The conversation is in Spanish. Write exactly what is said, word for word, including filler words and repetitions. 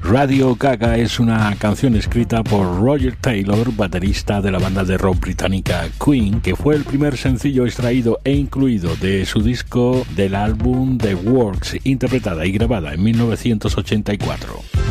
Radio Gaga es una canción escrita por Roger Taylor, baterista de la banda de rock británica Queen, que fue el primer sencillo extraído e incluido de su disco del álbum The Works, interpretada y grabada en mil novecientos ochenta y cuatro.